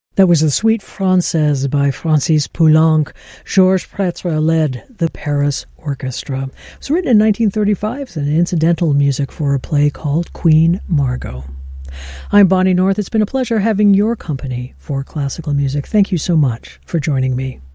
That was The Suite Francaise by Francis Poulenc. Georges Prêtre led the Paris Orchestra. It was written in 1935 as an incidental music for a play called Queen Margot. I'm Bonnie North. It's been a pleasure having your company for classical music. Thank you so much for joining me.